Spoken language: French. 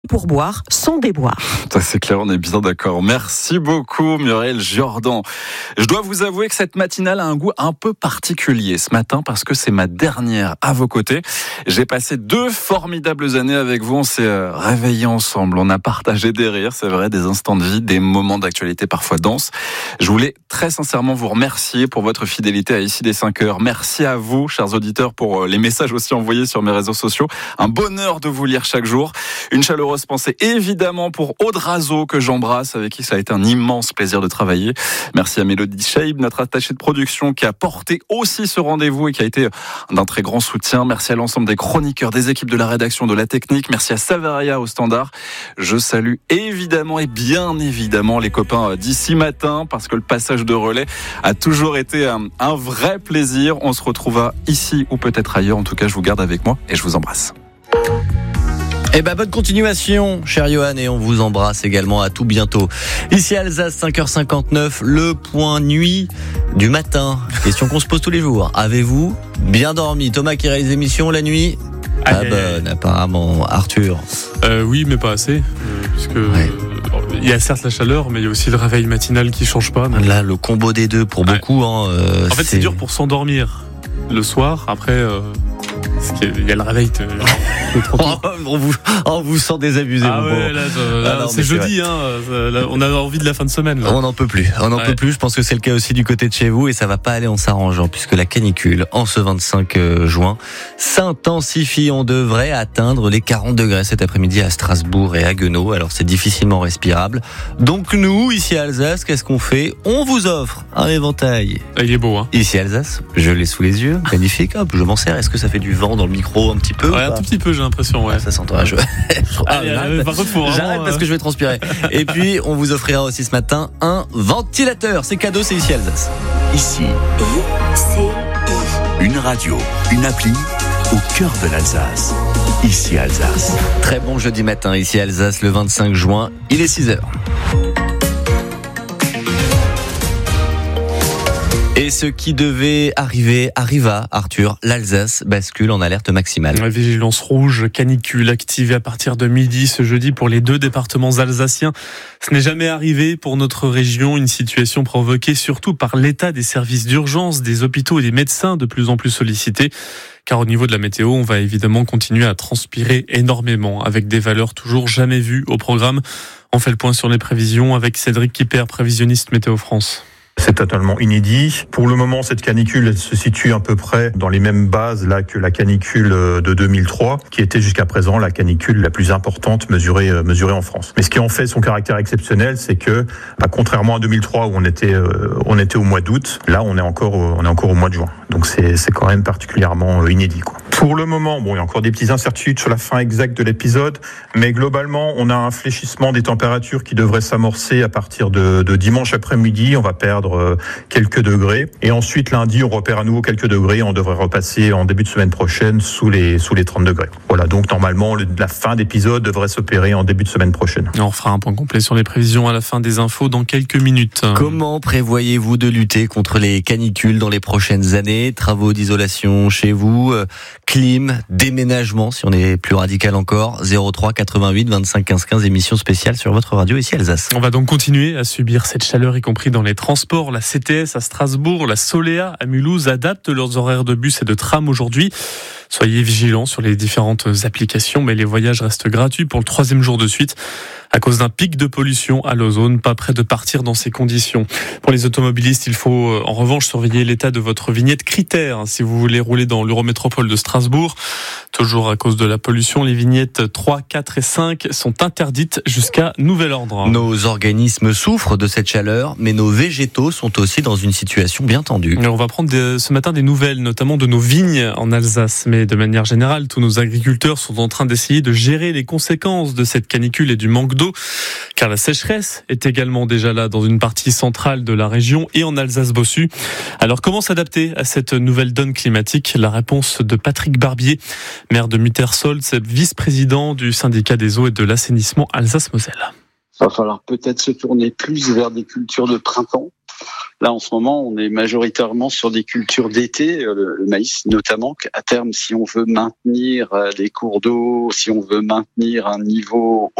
pour boire sans déboire. Ça c'est clair, on est bien d'accord. Merci beaucoup Muriel Jordan. Je dois vous avouer que cette matinale a un goût un peu particulier ce matin parce que c'est ma dernière à vos côtés. J'ai passé 2 formidables années avec vous, on s'est réveillés ensemble, on a partagé des rires, c'est vrai, des instants de vie, des moments d'actualité parfois denses. Je voulais très sincèrement vous remercier pour votre fidélité à Ici des 5 heures. Merci à vous, chers auditeurs, pour les messages aussi envoyés sur mes réseaux sociaux. Un bonheur de vous lire chaque jour. Une chaleureuse pensée évidemment pour Aude Razo que j'embrasse, avec qui ça a été un immense plaisir de travailler. Merci à Mélodie Scheib, notre attachée de production, qui a porté aussi ce rendez-vous et qui a été d'un très grand soutien. Merci à l'ensemble des chroniqueurs, des équipes de la rédaction, de la technique. Merci à Savaria au standard. Je salue évidemment et bien évidemment les copains d'ici matin parce que le passage de relais a toujours été un vrai plaisir. On se retrouvera ici ou peut-être ailleurs. En tout cas, je vous garde avec moi et je vous embrasse. Bonne continuation, cher Johan, et on vous embrasse également. À tout bientôt. Ici Alsace, 5h59, le point nuit du matin. Question qu'on se pose tous les jours. Avez-vous bien dormi? Thomas qui réalise l'émission la nuit? Pas bonne, apparemment. Arthur? Oui, mais pas assez. Puisque il y a certes la chaleur, mais il y a aussi le réveil matinal qui change pas. Donc... Là, le combo des deux pour beaucoup. En fait, c'est dur pour s'endormir le soir. Après, il y a le réveil. On vous sent désabusé. Ah ouais, là, c'est jeudi, là, on a envie de la fin de semaine. Là. On n'en peut plus. Peut plus. Je pense que c'est le cas aussi du côté de chez vous et ça va pas aller en s'arrangeant puisque la canicule en ce 25 juin s'intensifie. On devrait atteindre les 40 degrés cet après-midi à Strasbourg et à Haguenau. Alors c'est difficilement respirable. Donc nous, ici à Alsace, qu'est-ce qu'on fait? On vous offre un éventail. Il est beau, hein. Ici à Alsace, je l'ai sous les yeux. Magnifique. Hop, je m'en sers. Est-ce que ça fait du vent dans le micro un petit peu? Ouais, un tout petit peu, j'ai l'impression, ouais. Ça s'entend. J'arrête parce que je vais transpirer. Et puis, on vous offrira aussi ce matin un ventilateur. C'est cadeau, c'est ici Alsace. Ici. Une radio, une appli au cœur de l'Alsace. Ici Alsace. Très bon jeudi matin, ici Alsace, le 25 juin. Il est 6h. Et ce qui devait arriver, arriva, Arthur. L'Alsace bascule en alerte maximale. La vigilance rouge, canicule activée à partir de midi ce jeudi pour les 2 départements alsaciens. Ce n'est jamais arrivé pour notre région, une situation provoquée surtout par l'état des services d'urgence, des hôpitaux et des médecins de plus en plus sollicités. Car au niveau de la météo, on va évidemment continuer à transpirer énormément avec des valeurs toujours jamais vues au programme. On fait le point sur les prévisions avec Cédric Kipper, prévisionniste Météo France. C'est totalement inédit. Pour le moment, cette canicule elle se situe à peu près dans les mêmes bases là que la canicule de 2003, qui était jusqu'à présent la canicule la plus importante mesurée en France. Mais ce qui en fait son caractère exceptionnel, c'est que, contrairement à 2003 où on était au mois d'août, là on est encore au mois de juin. Donc c'est quand même particulièrement inédit, quoi. Pour le moment, il y a encore des petites incertitudes sur la fin exacte de l'épisode, mais globalement, on a un fléchissement des températures qui devrait s'amorcer à partir de dimanche après-midi. On va perdre quelques degrés. Et ensuite, lundi, on repère à nouveau quelques degrés. On devrait repasser en début de semaine prochaine sous les 30 degrés. Voilà, donc normalement, la fin d'épisode devrait s'opérer en début de semaine prochaine. On fera un point complet sur les prévisions à la fin des infos dans quelques minutes. Comment prévoyez-vous de lutter contre les canicules dans les prochaines années? Travaux d'isolation chez vous, clim, déménagement, si on est plus radical encore, 03 88 25 15 15, émission spéciale sur votre radio ici Alsace. On va donc continuer à subir cette chaleur, y compris dans les transports. La CTS à Strasbourg, la Solea à Mulhouse adaptent leurs horaires de bus et de tram aujourd'hui. Soyez vigilants sur les différentes applications, mais les voyages restent gratuits pour le 3e jour de suite. À cause d'un pic de pollution à l'ozone, pas prêt de partir dans ces conditions. Pour les automobilistes, il faut en revanche surveiller l'état de votre vignette critère. Si vous voulez rouler dans l'Eurométropole de Strasbourg, toujours à cause de la pollution, les vignettes 3, 4 et 5 sont interdites jusqu'à nouvel ordre. Nos organismes souffrent de cette chaleur, mais nos végétaux sont aussi dans une situation bien tendue. On va prendre ce matin des nouvelles, notamment de nos vignes en Alsace. Mais de manière générale, tous nos agriculteurs sont en train d'essayer de gérer les conséquences de cette canicule et du manque d'eau, car la sécheresse est également déjà là dans une partie centrale de la région et en Alsace-Bossu. Alors comment s'adapter à cette nouvelle donne climatique? La réponse de Patrick Barbier, maire de Muttersolz, vice-président du syndicat des eaux et de l'assainissement Alsace-Moselle. va falloir peut-être se tourner plus vers des cultures de printemps. Là, en ce moment, on est majoritairement sur des cultures d'été, le maïs notamment. À terme, si on veut maintenir des cours d'eau, si on veut maintenir un niveau